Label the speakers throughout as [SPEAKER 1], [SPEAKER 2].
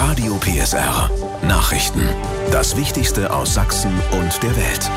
[SPEAKER 1] Radio PSR. Nachrichten. Das Wichtigste aus Sachsen und der Welt.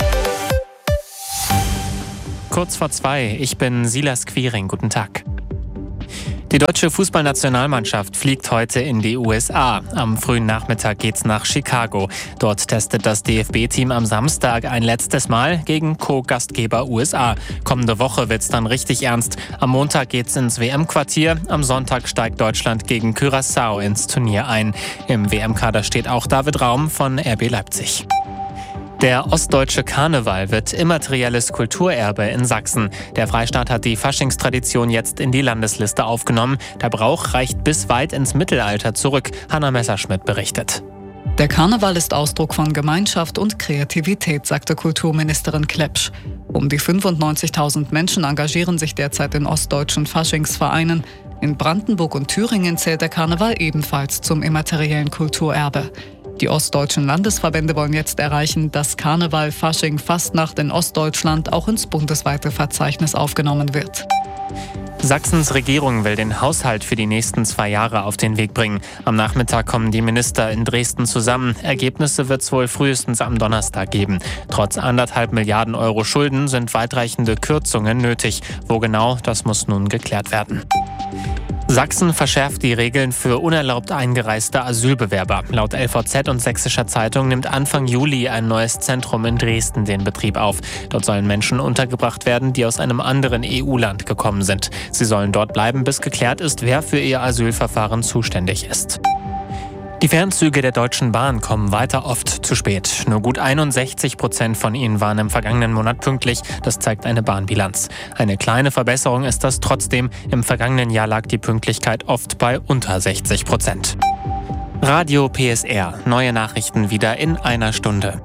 [SPEAKER 2] Kurz vor 2, ich bin Silas Quiring. Guten Tag. Die deutsche Fußballnationalmannschaft fliegt heute in die USA. Am frühen Nachmittag geht's nach Chicago. Dort testet das DFB-Team am Samstag ein letztes Mal gegen Co-Gastgeber USA. Kommende Woche wird's dann richtig ernst. Am Montag geht's ins WM-Quartier. Am Sonntag steigt Deutschland gegen Curaçao ins Turnier ein. Im WM-Kader steht auch David Raum von RB Leipzig. Der ostdeutsche Karneval wird immaterielles Kulturerbe in Sachsen. Der Freistaat hat die Faschingstradition jetzt in die Landesliste aufgenommen. Der Brauch reicht bis weit ins Mittelalter zurück. Hanna Messerschmidt berichtet.
[SPEAKER 3] Der Karneval ist Ausdruck von Gemeinschaft und Kreativität, sagte Kulturministerin Klepsch. Um die 95.000 Menschen engagieren sich derzeit in ostdeutschen Faschingsvereinen. In Brandenburg und Thüringen zählt der Karneval ebenfalls zum immateriellen Kulturerbe. Die ostdeutschen Landesverbände wollen jetzt erreichen, dass Karneval, Fasching, Fastnacht in Ostdeutschland auch ins bundesweite Verzeichnis aufgenommen wird.
[SPEAKER 2] Sachsens Regierung will den Haushalt für die nächsten 2 Jahre auf den Weg bringen. Am Nachmittag kommen die Minister in Dresden zusammen. Ergebnisse wird es wohl frühestens am Donnerstag geben. Trotz 1,5 Milliarden Euro Schulden sind weitreichende Kürzungen nötig. Wo genau, das muss nun geklärt werden. Sachsen verschärft die Regeln für unerlaubt eingereiste Asylbewerber. Laut LVZ und Sächsischer Zeitung nimmt Anfang Juli ein neues Zentrum in Dresden den Betrieb auf. Dort sollen Menschen untergebracht werden, die aus einem anderen EU-Land gekommen sind. Sie sollen dort bleiben, bis geklärt ist, wer für ihr Asylverfahren zuständig ist. Die Fernzüge der Deutschen Bahn kommen weiter oft zu spät. Nur gut 61% von ihnen waren im vergangenen Monat pünktlich. Das zeigt eine Bahnbilanz. Eine kleine Verbesserung ist das trotzdem. Im vergangenen Jahr lag die Pünktlichkeit oft bei unter 60%. Radio PSR. Neue Nachrichten wieder in einer Stunde.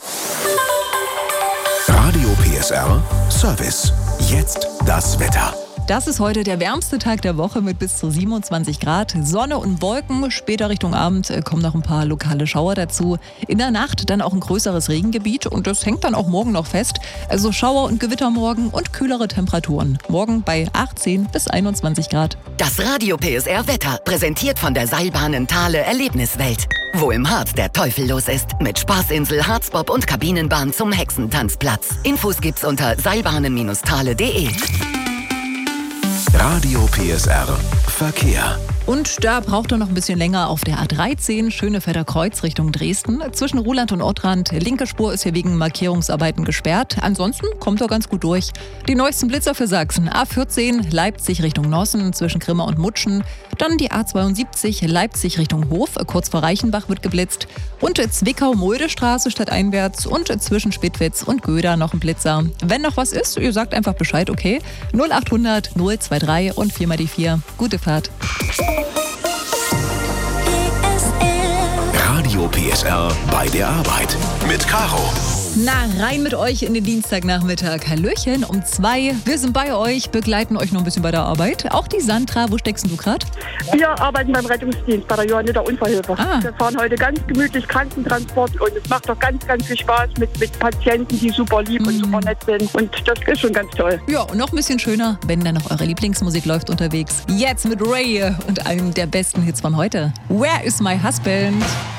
[SPEAKER 1] Radio PSR Service. Jetzt das Wetter.
[SPEAKER 4] Das ist heute der wärmste Tag der Woche mit bis zu 27 Grad. Sonne und Wolken. Später Richtung Abend kommen noch ein paar lokale Schauer dazu. In der Nacht dann auch ein größeres Regengebiet und das hängt dann auch morgen noch fest. Also Schauer und Gewitter morgen und kühlere Temperaturen. Morgen bei 18 bis 21 Grad.
[SPEAKER 5] Das Radio PSR Wetter, präsentiert von der Seilbahn Thale Erlebniswelt. Wo im Harz der Teufel los ist. Mit Spaßinsel, Harzbob und Kabinenbahn zum Hexentanzplatz. Infos gibt's unter seilbahnen-thale.de.
[SPEAKER 1] Radio PSR Verkehr.
[SPEAKER 4] Und da braucht er noch ein bisschen länger auf der A13, Schönefelder Kreuz Richtung Dresden. Zwischen Ruhland und Ottrand, linke Spur ist hier wegen Markierungsarbeiten gesperrt. Ansonsten kommt er ganz gut durch. Die neuesten Blitzer für Sachsen. A14 Leipzig Richtung Nossen zwischen Grimma und Mutschen. Dann die A72 Leipzig Richtung Hof, kurz vor Reichenbach wird geblitzt. Und Zwickau-Mulde-Straße stadteinwärts und zwischen Spitwitz und Göda noch ein Blitzer. Wenn noch was ist, ihr sagt einfach Bescheid, okay? 0800 023 und 4 mal die 4. Gute Fahrt.
[SPEAKER 1] Radio PSR bei der Arbeit mit Caro.
[SPEAKER 4] Na, rein mit euch in den Dienstagnachmittag. Hallöchen um 2. Wir sind bei euch, begleiten euch noch ein bisschen bei der Arbeit. Auch die Sandra, wo steckst du gerade?
[SPEAKER 6] Wir arbeiten beim Rettungsdienst bei der Johanniter Unfallhilfe. Wir fahren heute ganz gemütlich Krankentransport und es macht doch ganz, ganz viel Spaß mit Patienten, die super lieb und super nett sind. Und das ist schon ganz toll.
[SPEAKER 4] Ja, und noch ein bisschen schöner, wenn dann noch eure Lieblingsmusik läuft unterwegs. Jetzt mit Ray und einem der besten Hits von heute. Where is my husband?